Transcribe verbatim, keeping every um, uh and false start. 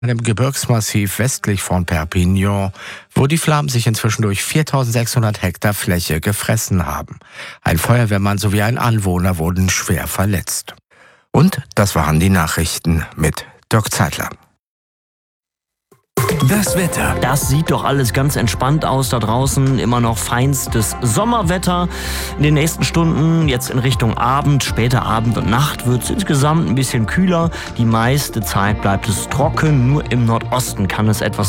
Im Gebirgsmassiv westlich von Perpignan, wo die Flammen sich inzwischen durch viertausendsechshundert Hektar Fläche gefressen haben. Ein Feuerwehrmann sowie ein Anwohner wurden schwer verletzt. Und das waren die Nachrichten mit Dirk Zeitler. Das Wetter. Das sieht doch alles ganz entspannt aus da draußen. Immer noch feinstes Sommerwetter. In den nächsten Stunden, jetzt in Richtung Abend, später Abend und Nacht, wird es insgesamt ein bisschen kühler. Die meiste Zeit bleibt es trocken. Nur im Nordosten kann es etwas